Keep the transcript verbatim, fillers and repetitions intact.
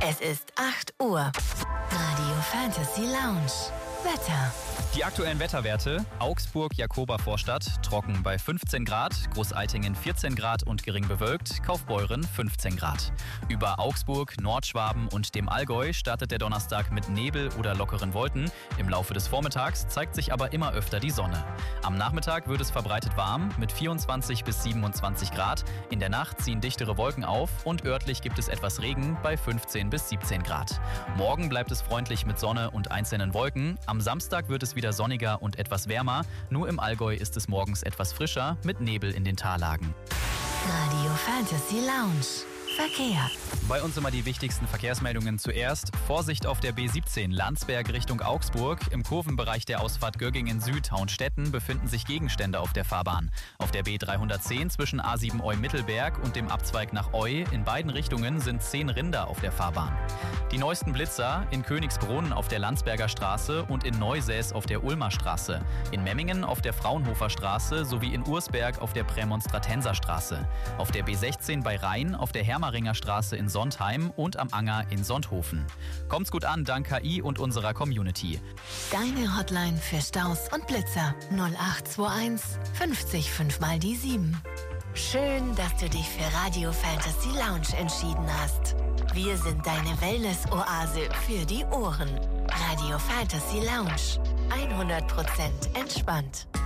Es ist acht Uhr. Radio Fantasy Lounge. Wetter. Die aktuellen Wetterwerte: Augsburg-Jakoba-Vorstadt trocken bei fünfzehn Grad, Großeitingen vierzehn Grad und gering bewölkt, Kaufbeuren fünfzehn Grad. Über Augsburg, Nordschwaben und dem Allgäu startet der Donnerstag mit Nebel oder lockeren Wolken. Im Laufe des Vormittags zeigt sich aber immer öfter die Sonne. Am Nachmittag wird es verbreitet warm mit vierundzwanzig bis siebenundzwanzig Grad. In der Nacht ziehen dichtere Wolken auf und örtlich gibt es etwas Regen bei fünfzehn bis siebzehn Grad. Morgen bleibt es freundlich mit Sonne und einzelnen Wolken. Am Samstag wird es wieder sonniger und etwas wärmer. Nur im Allgäu ist es morgens etwas frischer mit Nebel in den Tallagen. Radio Fantasy Lounge. Verkehr. Bei uns immer die wichtigsten Verkehrsmeldungen zuerst. Vorsicht auf der B siebzehn Landsberg Richtung Augsburg. Im Kurvenbereich der Ausfahrt Göggingen Süd Hauenstetten befinden sich Gegenstände auf der Fahrbahn. Auf der B dreihundertzehn zwischen A sieben Eu-Mittelberg und dem Abzweig nach Eu in beiden Richtungen sind zehn Rinder auf der Fahrbahn. Die neuesten Blitzer in Königsbrunn auf der Landsberger Straße und in Neusäß auf der Ulmer Straße. In Memmingen auf der Fraunhofer Straße sowie in Ursberg auf der Prämonstratenser Straße. Auf der B sechzehn bei Rhein auf der Hermaringer Straße in Sondheim und am Anger in Sonthofen. Kommt's gut an, dank K I und unserer Community. Deine Hotline für Staus und Blitzer null acht zwei eins fünfzig fünf mal die sieben. Schön, dass du dich für Radio Fantasy Lounge entschieden hast. Wir sind deine Wellness-Oase für die Ohren. Radio Fantasy Lounge. hundert Prozent entspannt.